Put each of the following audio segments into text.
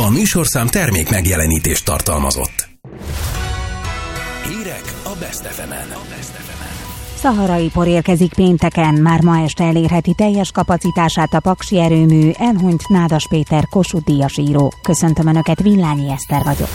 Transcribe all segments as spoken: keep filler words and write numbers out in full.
A műsorszám termék megjelenítést tartalmazott. Hírek a Best ef emen. Szaharai por érkezik pénteken, már ma este elérheti teljes kapacitását a paksi erőmű, elhunyt Nádas Péter Kossuth-díjas író. Köszöntöm Önöket, Villányi Eszter vagyok.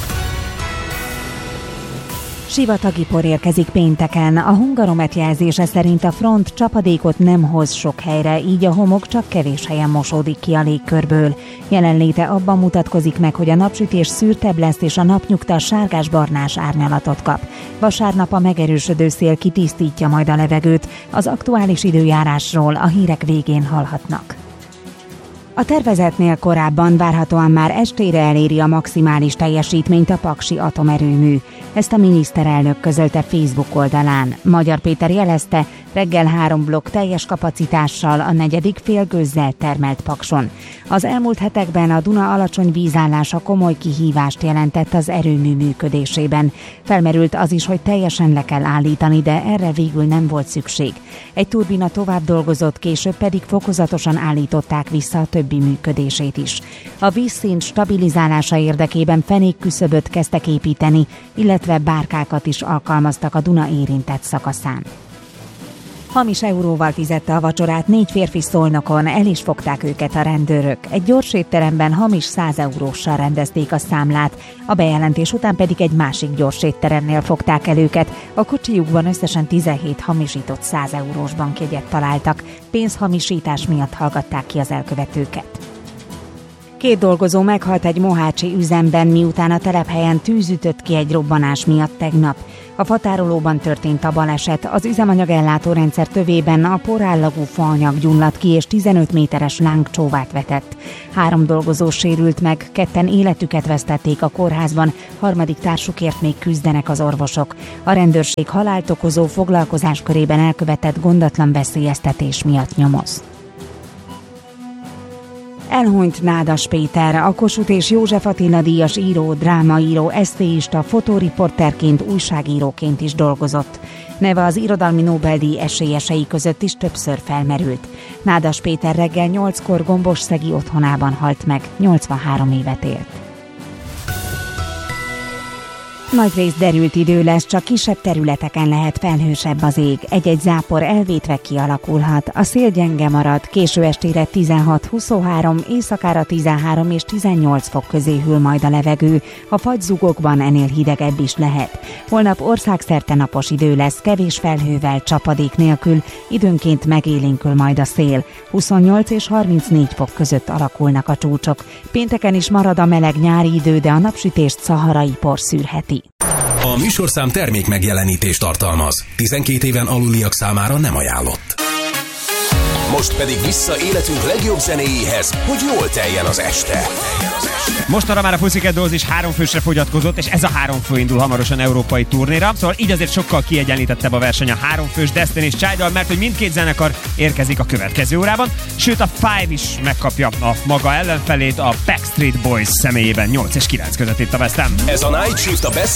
Sivatagi por érkezik pénteken. A Hungaromet jelzése szerint a front csapadékot nem hoz sok helyre, így a homok csak kevés helyen mosódik ki a légkörből. Jelenléte abban mutatkozik meg, hogy a napsütés szürtebb lesz és a napnyugta sárgás-barnás árnyalatot kap. Vasárnap a megerősödő szél kitisztítja majd a levegőt. Az aktuális időjárásról a hírek végén hallhatnak. A tervezetnél korábban várhatóan már estére eléri a maximális teljesítményt a paksi atomerőmű. Ezt a miniszterelnök közölte Facebook oldalán. Magyar Péter jelezte, reggel három blokk teljes kapacitással a negyedik félgőzzel termelt Pakson. Az elmúlt hetekben a Duna alacsony vízállása komoly kihívást jelentett az erőmű működésében. Felmerült az is, hogy teljesen le kell állítani, de erre végül nem volt szükség. Egy turbina tovább dolgozott, később pedig fokozatosan állították vissza a többi működését is. A vízszint stabilizálása érdekében fenékküszöböt kezdtek építeni, illetve bárkákat is alkalmaztak a Duna érintett szakaszán. Hamis euróval fizette a vacsorát négy férfi Szolnokon, el is fogták őket a rendőrök. Egy gyors étteremben hamis száz euróssal rendezték a számlát, a bejelentés után pedig egy másik gyors étteremnél fogták el őket. A kocsijukban összesen tizenhét hamisított száz eurós bankjegyet találtak, pénzhamisítás miatt hallgatták ki az elkövetőket. Két dolgozó meghalt egy mohácsi üzemben, miután a telephelyen tűz ütött ki egy robbanás miatt tegnap. A fatárolóban történt a baleset, az üzemanyagellátó-rendszer tövében a porállagú faanyag gyulladt ki és tizenöt méteres lángcsóvát vetett. Három dolgozó sérült meg, ketten életüket vesztették a kórházban, harmadik társukért még küzdenek az orvosok. A rendőrség halált okozó foglalkozáskörében elkövetett gondatlan veszélyeztetés miatt nyomoz. Elhunyt Nádas Péter, a Kossuth és József Attila díjas író, drámaíró, esztéista, fotóriporterként, újságíróként is dolgozott. Neve az irodalmi Nobel-díj esélyesei között is többször felmerült. Nádas Péter reggel nyolckor Gombosszegi otthonában halt meg, nyolcvanhárom évet élt. Nagyrészt derült idő lesz, csak kisebb területeken lehet felhősebb az ég. Egy-egy zápor elvétve kialakulhat. A szél gyenge marad, késő estére tizenhat-huszonhárom, éjszakára tizenhárom és tizennyolc fok közé hűl majd a levegő. A fagyzugokban ennél hidegebb is lehet. Holnap országszerte napos idő lesz, kevés felhővel, csapadék nélkül, időnként megélénkül majd a szél. huszonnyolc és harmincnégy fok között alakulnak a csúcsok. Pénteken is marad a meleg nyári idő, de a napsütést szaharai por szűrheti. A műsorszám termék megjelenítést tartalmaz. tizenkét éven aluliak számára nem ajánlott. Most pedig vissza életünk legjobb zenéjéhez, hogy jól teljen az este. Mostanra már a Pussycat Dolls is három fősre fogyatkozott, és ez a három fő indul hamarosan európai turnéra, szóval így azért sokkal kiegyenlítettebb a verseny a három fős Destiny's Child-dal, mert hogy mindkét zenekar érkezik a következő órában, sőt a Five is megkapja a maga ellenfelét a Backstreet Boys személyében nyolc és kilenc között itt a West Ham. Ez a Night Shift a Best